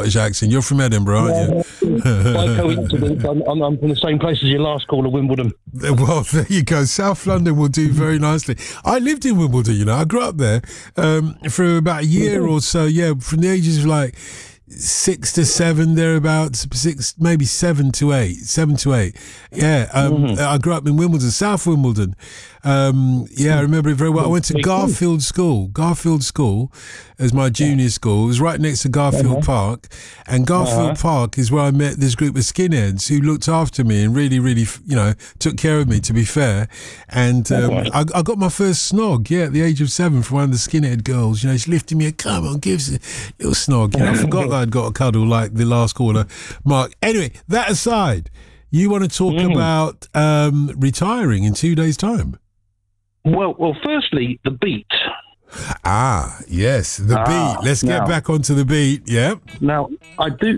Scottish accent. You're from Edinburgh, aren't you? By coincidence, I'm from the same place as your last caller, Wimbledon. Well, there you go. South London will do very nicely. I lived in Wimbledon, you know. I grew up there for about a year or so. Yeah, from the ages of like 6 to 7, thereabouts, 6, maybe 7 to 8. Yeah, I grew up in Wimbledon, South Wimbledon. I remember it very well. I went to Garfield School as my junior school. It was right next to Garfield Park, and Garfield Park is where I met this group of skinheads who looked after me and really, really, you know, took care of me, to be fair. And I got my first snog, at the age of 7 from one of the skinhead girls. You know, she lifted me, come on, give us a little snog. You know, I forgot that I'd got a cuddle like the last caller, Mark. Anyway, that aside, you want to talk about retiring in 2 days' time? Well, firstly, the beat. Ah, yes, the beat. Let's get back onto the beat. Yeah. Now, I do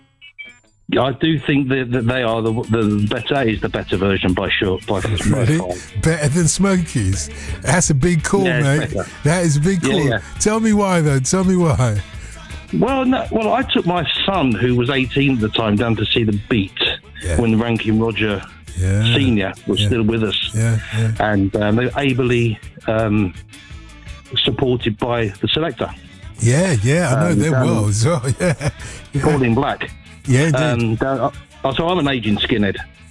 think that they are the better version by sure. Really? Better than Smokies. That's a big call, mate. Better. That is a big call. Yeah. Tell me why, though. Tell me why. Well, I took my son, who was 18 at the time, down to see the beat when Rankin Roger Senior was still with us, and they were ably supported by the selector. I know them well as well. Pauline Black. Yeah, indeed. So I'm an aging skinhead.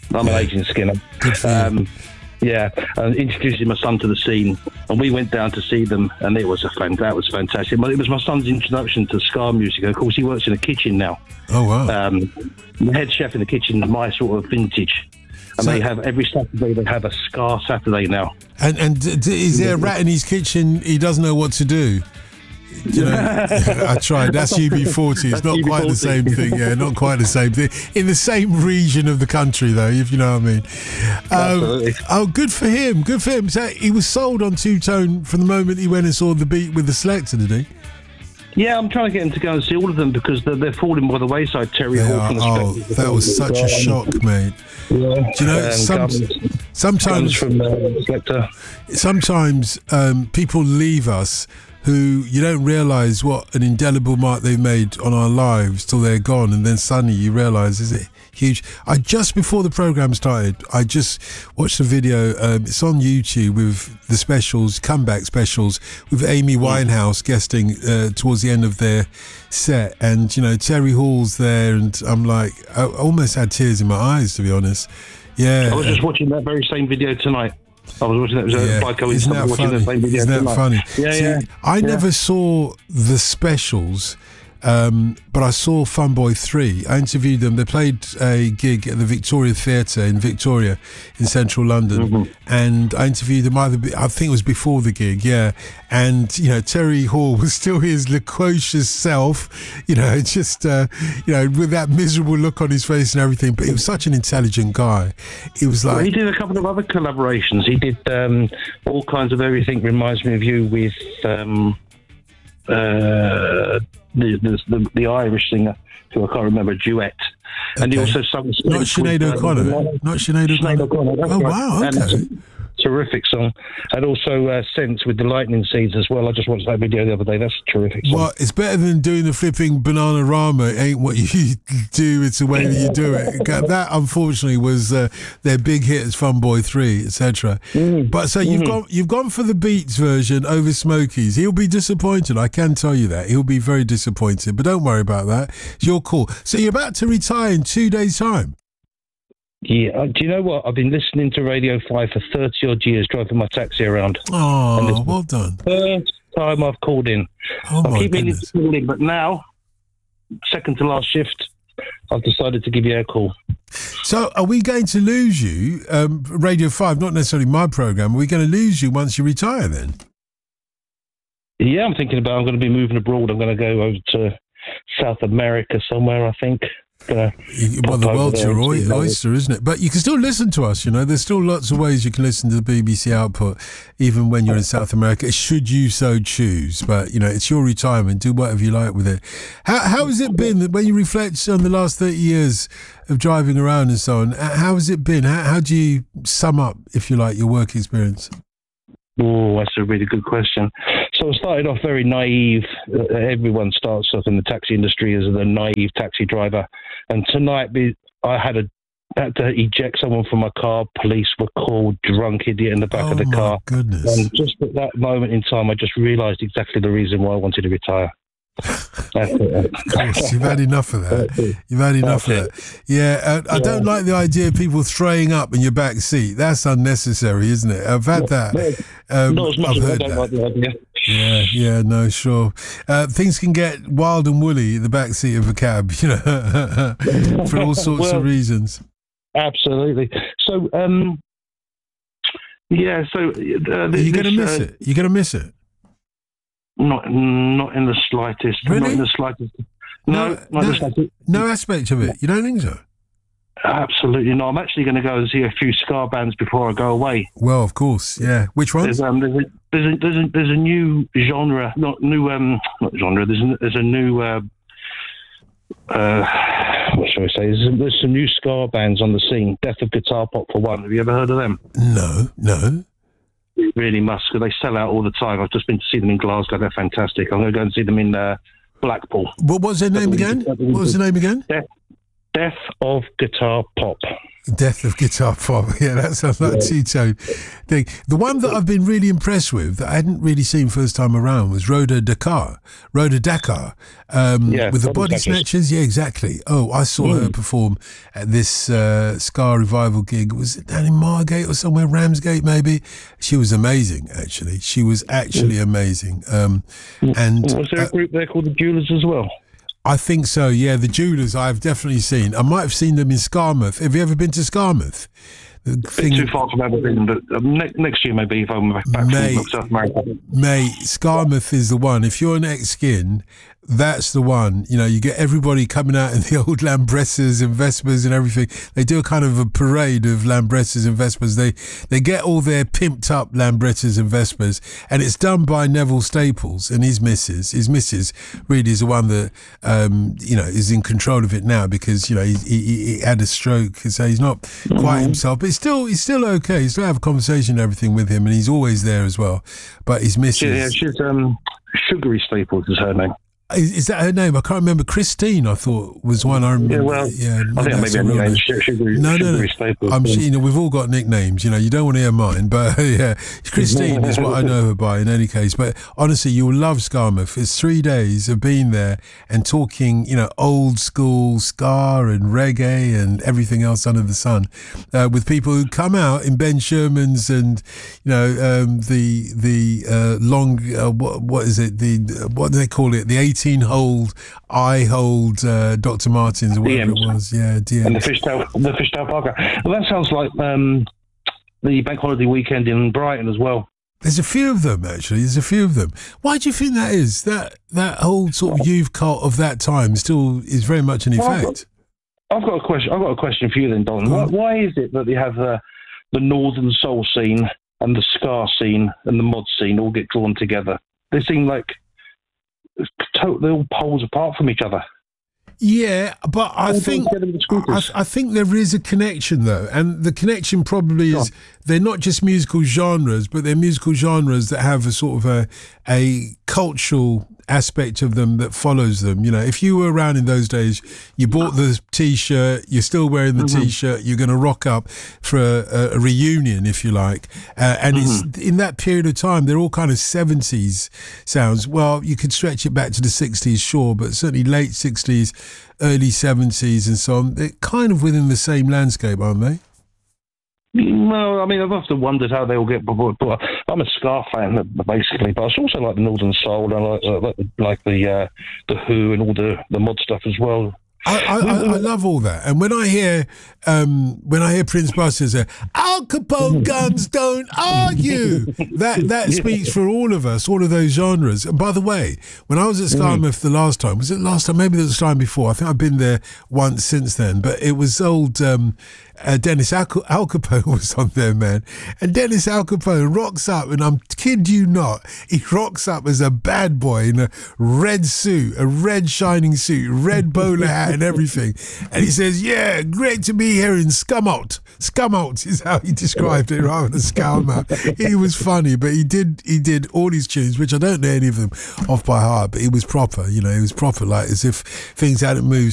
Good for you. Introducing my son to the scene, and we went down to see them, and that was fantastic. But it was my son's introduction to ska music. Of course, he works in a kitchen now. Oh wow! The head chef in the kitchen is my sort of vintage. And they have every Saturday. They have a ska Saturday now. And is there a rat in his kitchen? He doesn't know what to do. You know, I tried. That's UB40. It's not quite the same thing. Yeah, not quite the same thing. In the same region of the country, though, if you know what I mean. Oh, good for him. Good for him. So he was sold on Two Tone from the moment he went and saw the beat with the selector, did he? Yeah, I'm trying to get him to go and see all of them because they're falling by the wayside. Terry Hall from the Spectre. That was such a shock, mate. Yeah. Do you know, sometimes from Spectre. Sometimes people leave us who you don't realise what an indelible mark they've made on our lives till they're gone, and then suddenly you realise, is it huge? Just before the programme started, I just watched a video, it's on YouTube with the specials, comeback specials, with Amy Winehouse guesting towards the end of their set, and you know, Terry Hall's there, and I'm like, I almost had tears in my eyes, to be honest. Yeah. I was just watching that very same video tonight. I was watching that by coincidence. Watching the same video. Isn't that funny? Yeah. I never saw the specials, but I saw Funboy 3. I interviewed them. They played a gig at the Victoria Theatre in Victoria in central London, and I interviewed them I think it was before the gig, and you know, Terry Hall was still his loquacious self, you know, just you know, with that miserable look on his face and everything, but he was such an intelligent guy. It was like, he did a couple of other collaborations. He did All Kinds of Everything Reminds Me of You with the Irish singer, who I can't remember, a duet. And he also sung... Not Sinead O'Connor. Oh, wow, okay. Terrific song. And also Sense with the Lightning Seeds as well. I just watched that video the other day. That's a terrific song. Well, it's better than doing the flipping Bananarama. It ain't what you do, it's the way that you do it. That, unfortunately, was their big hit as Funboy 3, etc. But so you've gone for the Beats version over Smokies. He'll be disappointed, I can tell you that. He'll be very disappointed, but don't worry about that. It's your call. So you're about to retire in 2 days' time? Yeah, do you know what? I've been listening to Radio 5 for 30-odd years, driving my taxi around. Oh, well done. First time I've called in. I keep meaning to call in, but now, second to last shift, I've decided to give you a call. So are we going to lose you, Radio 5, not necessarily my programme, are we going to lose you once you retire then? Yeah, I'm thinking about I'm going to be moving abroad. I'm going to go over to South America somewhere, I think. Well, the world's your oyster, isn't it? But you can still listen to us, you know. There's still lots of ways you can listen to the BBC output, even when you're in South America, should you so choose. But, you know, it's your retirement. Do whatever you like with it. How has it been, when you reflect on the last 30 years of driving around and so on, how has it been? How do you sum up, if you like, your work experience? Oh, that's a really good question. So I started off very naive. Everyone starts off in the taxi industry as a naive taxi driver. And tonight I had to eject someone from my car. Police were called, drunk idiot in the back of the car. Goodness. And just at that moment in time, I just realised exactly the reason why I wanted to retire. Of course, you've had enough of that. You've had enough of that. Yeah, I don't like the idea of people throwing up in your back seat. That's unnecessary, isn't it? I've had that. Not as much as I don't like the idea. Yeah, no, sure. Things can get wild and woolly in the back seat of a cab, for all sorts of reasons. Absolutely. So, are you going to miss it? You're going to miss it? Not in the slightest. Really? Not in the slightest. No aspect of it. You don't think so? Absolutely not. I'm actually going to go and see a few ska bands before I go away. Well, of course, yeah. Which ones? There's a new genre, not genre. There's a new what shall I say? There's some new ska bands on the scene. Death of Guitar Pop for one. Have you ever heard of them? No. You really must, because they sell out all the time. I've just been to see them in Glasgow. They're fantastic. I'm going to go and see them in Blackpool. What was their name again? Death of Guitar Pop. Death of Guitar Pop. Yeah, that sounds like a two-tone thing. The one that I've been really impressed with, that I hadn't really seen first time around, was Rhoda Dakar, with the Body Snatchers. Yeah, exactly. Oh, I saw her perform at this Ska Revival gig. Was it down in Margate or somewhere, Ramsgate maybe? She was amazing, actually. She was actually amazing. And was there a group there called the Jewelers as well? I think so, yeah. The Jewelers I've definitely seen. I might have seen them in Skarmouth. Have you ever been to Skarmouth? Too far from Aberdeen, but next year maybe if I'm back from South America. Mate, Skarmouth is the one. If you're an ex-skin, that's the one. You get everybody coming out in the old Lambresas and Vespas and everything. They do a kind of a parade of Lambresas and Vespas. They get all their pimped up Lambrettas and Vespas, and it's done by Neville Staples and his missus. His missus really is the one that is in control of it now, because he had a stroke, so he's not quite himself, but he's still okay. You still have a conversation and everything with him, and he's always there as well. But his missus, she's Sugary Staples is her name. Is that her name? I can't remember. Christine, I thought, was one I remember. Yeah, well, I think maybe her name. Sugary Staples. I'm sure, we've all got nicknames. You don't want to hear mine, but yeah, Christine is what I know her by in any case. But honestly, you'll love Skarmouth. It's 3 days of being there and talking, old school ska and reggae and everything else under the sun, with people who come out in Ben Sherman's and the long what is it? What do they call it? The 18-hold, I-hold Dr. Martens or whatever DMs. It was. Yeah, DMs. And the Fishtail Parker. Well, that sounds like the bank holiday weekend in Brighton as well. There's a few of them, actually. Why do you think that is? That whole sort of youth cult of that time still is very much in effect. I've got a question for you then, Don. Why is it that they have the Northern Soul scene and the ska scene and the mod scene all get drawn together? They seem like they're all poles apart from each other. Yeah, but I think there is a connection, though, and the connection probably is they're not just musical genres, but they're musical genres that have a sort of a cultural aspect of them that follows them. If you were around in those days, you bought the T-shirt, you're still wearing the T-shirt, you're going to rock up for a reunion, if you like. And it's in that period of time, they're all kind of 70s sounds. Well, you could stretch it back to the 60s, sure, but certainly late 60s, early 70s and so on. They're kind of within the same landscape, aren't they? No, I mean, I've often wondered how they all get brought up. I'm a ska fan, basically, but I also like the Northern Soul, and I like the Who and all the mod stuff as well. I love all that, and when I hear Prince Buster say Al Capone guns don't argue, that speaks for all of us, all of those genres. And by the way, when I was at Skarmouth the last time, was it last time? Maybe it was the time before. I think I've been there once since then, but it was old Dennis Al Capone was on there, man. And Dennis Al Capone rocks up, and I'm kid you not, he rocks up as a bad boy in a red suit, a red shining suit, red bowler hat and everything. And he says, yeah, great to be here in Scumout. Scumout is how he described it, rather than Scout. He was funny, but he did all these tunes, which I don't know any of them off by heart, but it was proper, you know, it was proper, like as if things hadn't moved